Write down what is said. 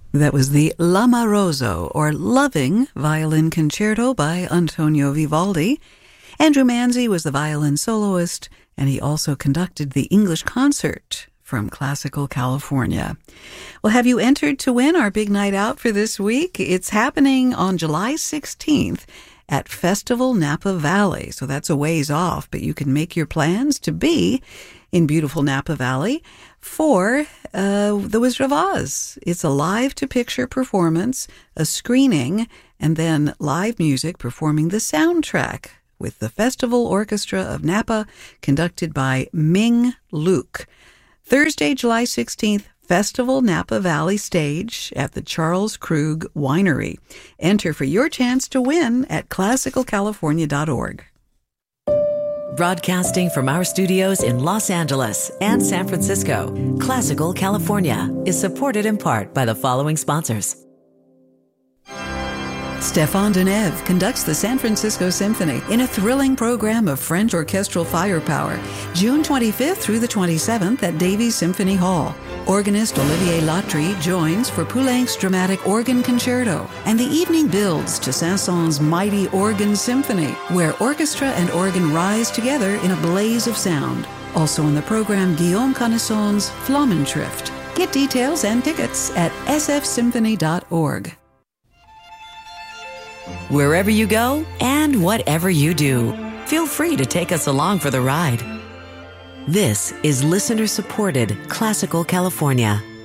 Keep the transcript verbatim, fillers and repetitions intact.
That was the L'Amoroso, or Loving, Violin Concerto by Antonio Vivaldi. Andrew Manzi was the violin soloist, and he also conducted the English concert from Classical California. Well, have you entered to win our big night out for this week? It's happening on July sixteenth at Festival Napa Valley. So that's a ways off, but you can make your plans to be in beautiful Napa Valley for uh, The Wizard of Oz. It's a live-to-picture performance, a screening, and then live music performing the soundtrack with the Festival Orchestra of Napa, conducted by Ming Luke. Thursday, July sixteenth, Festival Napa Valley stage at the Charles Krug Winery. Enter for your chance to win at classical california dot org. Broadcasting from our studios in Los Angeles and San Francisco, Classical California is supported in part by the following sponsors. Stéphane Deneuve conducts the San Francisco Symphony in a thrilling program of French orchestral firepower, June twenty-fifth through the twenty-seventh at Davies Symphony Hall. Organist Olivier Latry joins for Poulenc's dramatic organ concerto, and the evening builds to Saint-Saëns' mighty organ symphony, where orchestra and organ rise together in a blaze of sound. Also on the program, Guillaume Connaisson's Flammentrift. Get details and tickets at s f symphony dot org. Wherever you go and whatever you do, feel free to take us along for the ride. This is listener-supported Classical California.